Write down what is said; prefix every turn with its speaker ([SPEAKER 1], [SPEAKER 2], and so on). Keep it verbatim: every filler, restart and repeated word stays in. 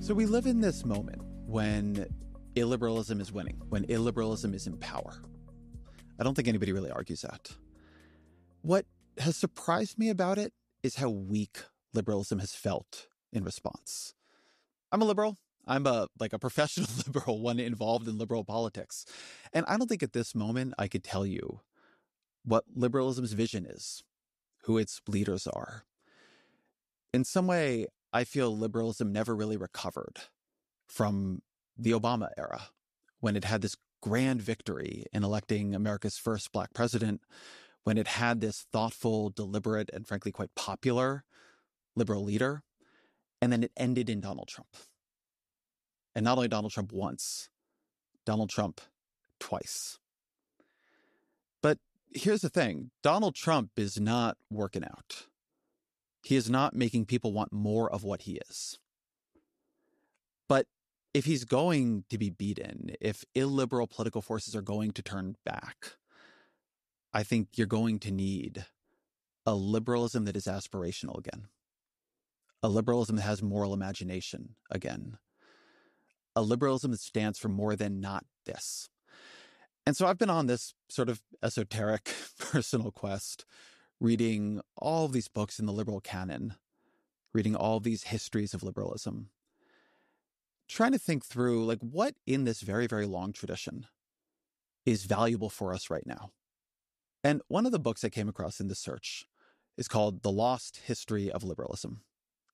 [SPEAKER 1] So we live in this moment when illiberalism is winning, when illiberalism is in power. I don't think anybody really argues that. What has surprised me about it is how weak liberalism has felt in response. I'm a liberal. I'm a like a professional liberal, one involved in liberal politics. And I don't think at this moment I could tell you what liberalism's vision is, who its leaders are. In some way, I feel liberalism never really recovered from the Obama era, when it had this grand victory in electing America's first Black president, when it had this thoughtful, deliberate, and frankly quite popular liberal leader, and then it ended in Donald Trump. And not only Donald Trump once, Donald Trump twice. But here's the thing. Donald Trump is not working out. He is not making people want more of what he is. But if he's going to be beaten, if illiberal political forces are going to turn back, I think you're going to need a liberalism that is aspirational again. A liberalism that has moral imagination again. A liberalism that stands for more than not this. And so I've been on this sort of esoteric personal quest, reading all of these books in the liberal canon, reading all of these histories of liberalism, trying to think through, like, what in this very, very long tradition is valuable for us right now. And one of the books I came across in this search is called The Lost History of Liberalism.